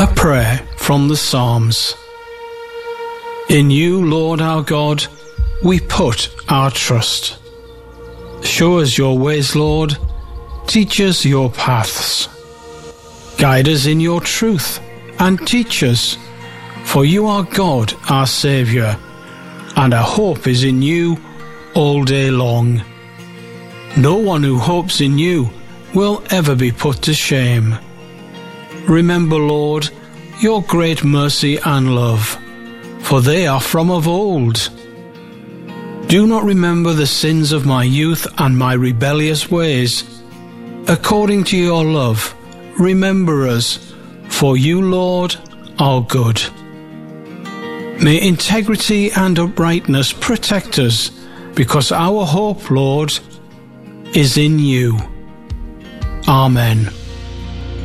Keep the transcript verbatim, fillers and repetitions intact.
A prayer from the Psalms. In you, Lord our God, we put our trust. Show us your ways, Lord. Teach us your paths. Guide us in your truth and teach us, for you are God, our Saviour, and our hope is in you all day long. No one who hopes in you will ever be put to shame. Remember, Lord, your great mercy and love, for they are from of old. Do not remember the sins of my youth and my rebellious ways. According to your love, remember us, for you, Lord, are good. May integrity and uprightness protect us, because our hope, Lord, is in you. Amen.